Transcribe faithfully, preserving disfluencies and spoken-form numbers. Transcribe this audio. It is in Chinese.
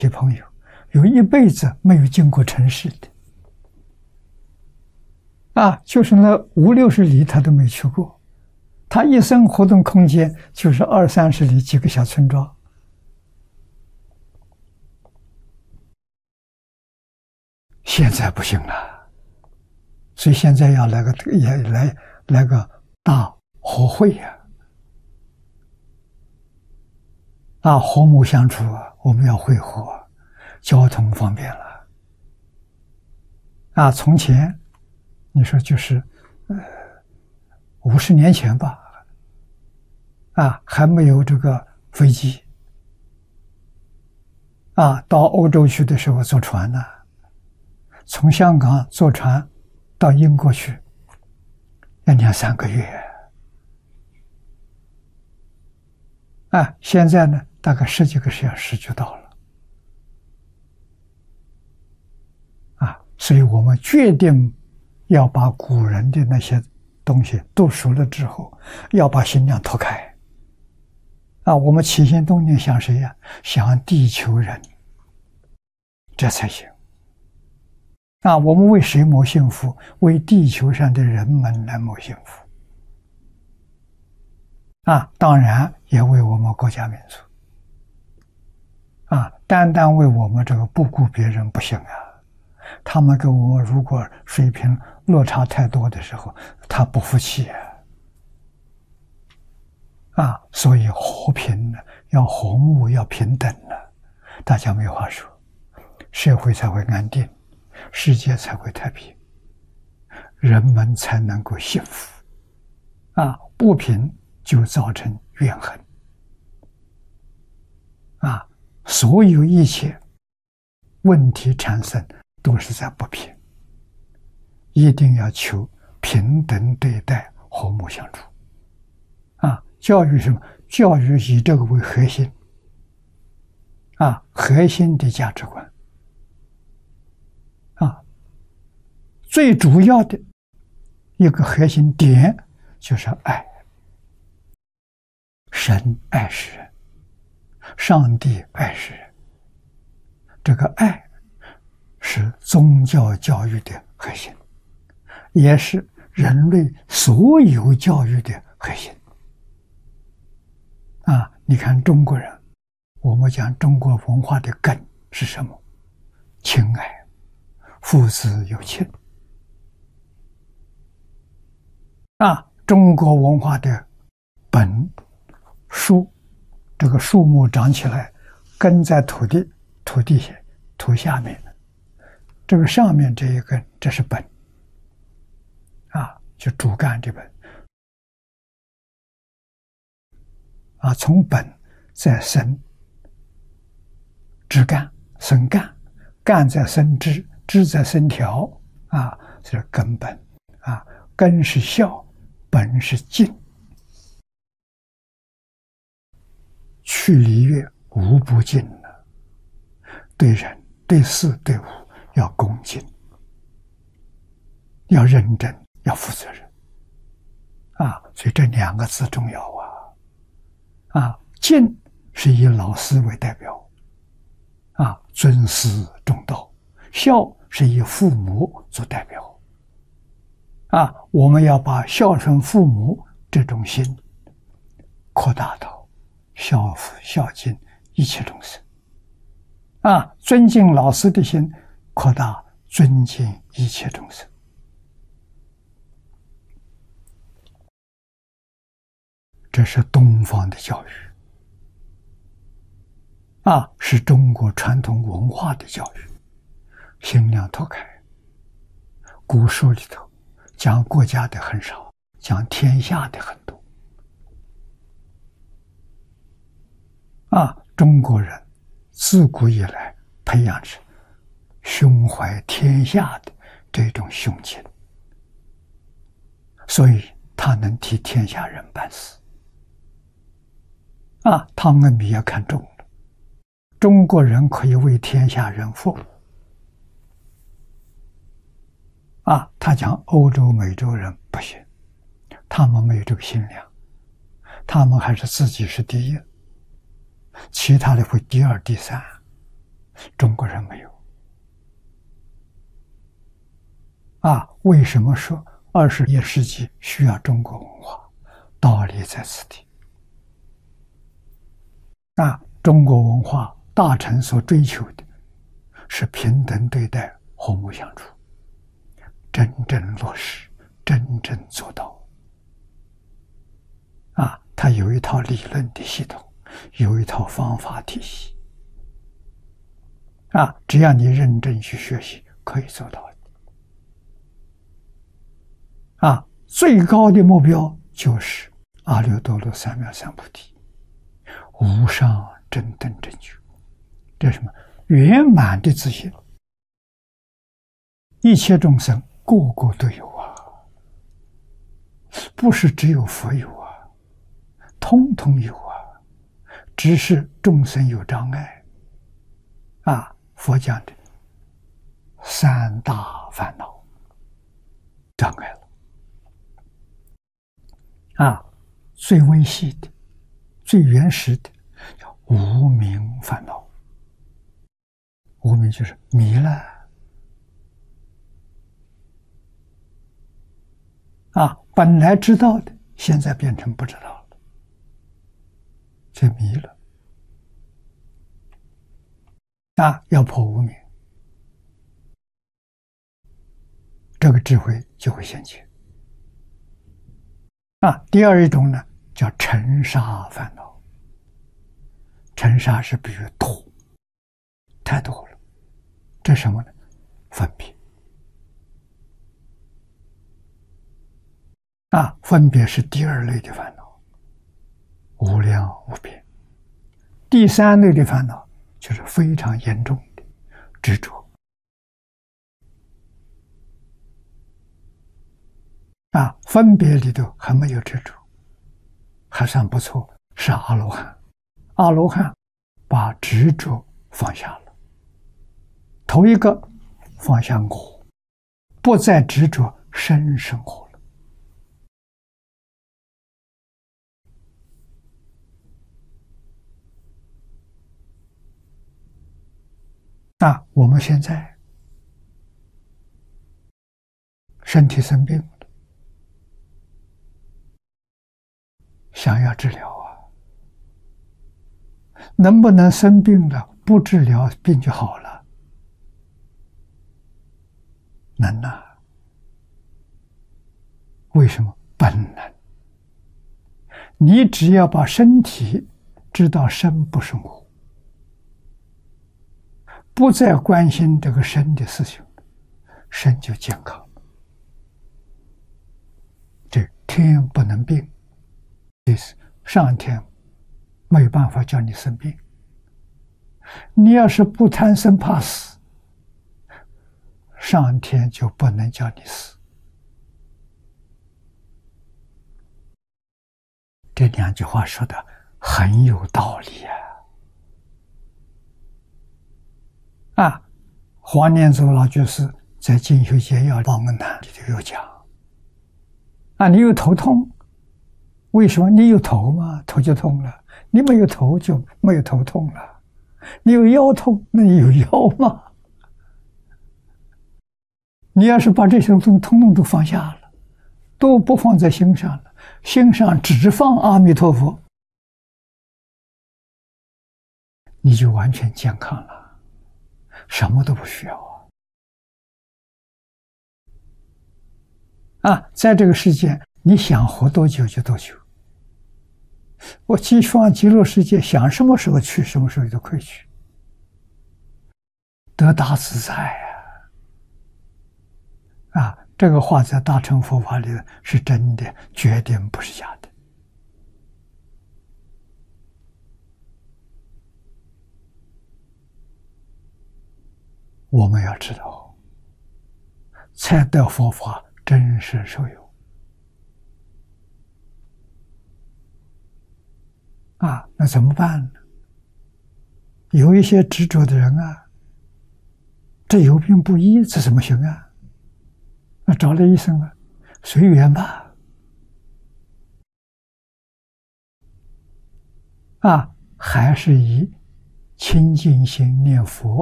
的朋友，有一辈子没有进过城市的，啊，就是那五六十里他都没去过，他一生活动空间就是二三十里几个小村庄。现在不行了，所以现在要来个也来来个大和会呀、啊，啊，和睦相处啊，我们要会合，交通方便了，啊，从前你说就是呃五十年前吧，啊，还没有这个飞机，啊，到欧洲去的时候坐船呢。从香港坐船到英国去，要两三个月。啊，现在呢，大概十几个小时就到了。啊，所以我们决定要把古人的那些东西读熟了之后，要把心量拓开。啊，我们起心动念想谁呀？想地球人，这才行。啊，我们为谁谋幸福？为地球上的人们来谋幸福。啊，当然也为我们国家民族。啊，单单为我们这个不顾别人不行啊！他们跟我们如果水平落差太多的时候，他不服气啊！啊，所以和平呢，要和睦，要平等呢，大家没话说，社会才会安定。世界才会太平，人们才能够幸福。啊，不平就造成怨恨。啊，所有一切问题产生都是在不平。一定要求平等对待，和睦相处。啊，教育什么？教育以这个为核心。啊，核心的价值观。啊，最主要的一个核心点就是爱，神爱世人，上帝爱世人，这个爱是宗教教育的核心，也是人类所有教育的核心。啊，你看中国人，我们讲中国文化的根是什么？亲爱。父子有亲。啊，中国文化的本树，这个树木长起来，根在土地土地下土下面，这个上面这一根，这是本。啊，就主干这本。啊，从本再生枝干，生干，干再生枝。枝在生条，啊，这是根本，啊，根是孝，本是敬，去离越无不敬了。对人、对事、对物要恭敬，要认真，要负责任，啊，所以这两个字重要啊，啊，敬是以老师为代表，啊，尊师重道，孝是以父母做代表，啊，我们要把孝顺父母这种心扩大到孝父孝敬一切众生，啊，尊敬老师的心扩大尊敬一切众生。这是东方的教育，啊，是中国传统文化的教育。心量拓开，古书里头讲国家的很少，讲天下的很多。啊，中国人自古以来培养着胸怀天下的这种胸襟，所以他能替天下人办事。啊，汤恩比也看中了，中国人可以为天下人服务。啊，他讲欧洲、美洲人不行，他们没有这个心量，他们还是自己是第一，其他的会第二、第三。 中国人没有。啊，为什么说二十一世纪需要中国文化？道理在此地。啊，中国文化大臣所追求的是平等对待、和睦相处，真正落实，真正做到。啊，它有一套理论的系统，有一套方法体系。啊，只要你认真去学习，可以做到的。啊，最高的目标就是阿耨多罗三藐三菩提，无上正等正觉。这是什么？圆满的自信，一切众生个个都有啊，不是只有佛有啊，通通有啊，只是众生有障碍。啊，佛讲的三大烦恼障碍了。啊，最微细的、最原始的叫无明烦恼。无明就是迷了。啊，本来知道的，现在变成不知道了，就迷了。啊，要破无明，这个智慧就会现前。啊，第二一种呢，叫尘沙烦恼。尘沙是比喻多，太多了。这是什么呢？分别。啊，分别是第二类的烦恼，无量无边。第三类的烦恼就是非常严重的执着。啊，分别里头还没有执着，还算不错，是阿罗汉。阿罗汉把执着放下了。头一个放下我，不再执着生生活了。那我们现在身体生病了，想要治疗啊，能不能生病了不治疗病就好了？能啊。为什么？本能。你只要把身体知道生不生活，不再关心这个身的事情，身就健康了。这天不能病，意思上天没有办法叫你生病。你要是不贪生怕死，上天就不能叫你死。这两句话说的很有道理啊！啊，黄念祖老居士在《进修简要报恩谈》里头有讲：啊，你有头痛，为什么？你有头嘛，头就痛了；你没有头就没有头痛了。你有腰痛，那你有腰吗？你要是把这些东西统统都放下了，都不放在心上了，心上只放阿弥陀佛，你就完全健康了，什么都不需要啊！啊，在这个世界，你想活多久就多久。我寄往极乐世界，想什么时候去，什么时候都可以去，得大自在啊！啊，这个话在大乘佛法里是真的，绝对不是假的。我们要知道，才得佛法真实受用。啊，那怎么办呢？有一些执着的人啊，这有病不医，这怎么行啊？那找了医生啊，随缘吧。啊，还是以清净心念佛